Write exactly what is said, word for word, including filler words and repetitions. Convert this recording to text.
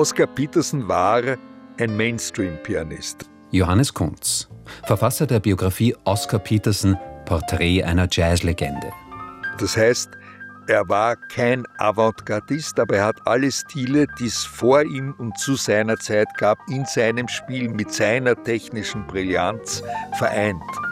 Oscar Peterson war ein Mainstream-Pianist. Johannes Kunz, Verfasser der Biografie Oscar Peterson, Porträt einer Jazzlegende. Das heißt, er war kein Avantgardist, aber er hat alle Stile, die es vor ihm und zu seiner Zeit gab, in seinem Spiel mit seiner technischen Brillanz vereint.